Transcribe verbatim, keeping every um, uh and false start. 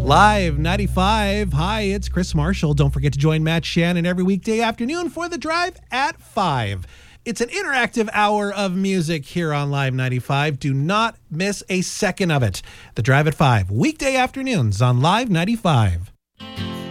Live ninety-five. Hi, it's Chris Marshall. Don't forget to join Matt Shannon every weekday afternoon for The Drive at five. It's an interactive hour of music here on Live ninety-five. Do not miss a second of it. The Drive at five, weekday afternoons on Live ninety-five.